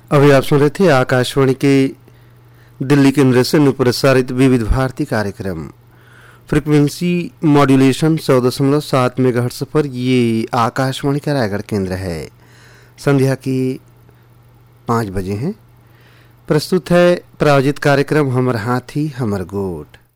अभी आप सुन रहे थे आकाशवाणी के दिल्ली केंद्र से प्रसारित विविध भारती कार्यक्रम। फ्रिक्वेंसी मॉड्यूलेशन 100.7 मेगाहर्ट्ज पर ये आकाशवाणी का रायगढ़ केंद्र है। संध्या के 5 बजे हैं। प्रस्तुत है प्रायोजित कार्यक्रम हमर हाथी हमर गोठ।